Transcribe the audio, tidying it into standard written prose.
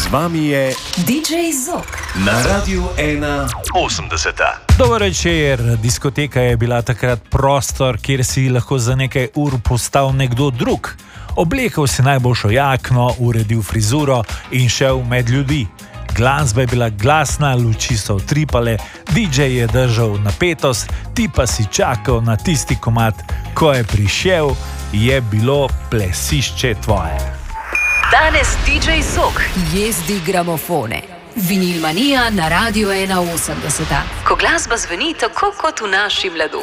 vami je DJ Zok na Radiu 81. Dober večer. Diskoteka je bila takrat prostor, kjer si lahko za nekaj ur postal nekdo drug. Oblekel si najboljšo jakno, uredil frizuro in šel med ljudi. Glasba je bila glasna, luči so utripale, DJ je držal napetost, ti pa si čakal na tisti komad. Ko je prišel, je bilo plesišče tvoje. Danes DJ Zok jezdi gramofone. Vinilmanija na Radiu 81. Ko glasba zveni tako kot v naši mladosti.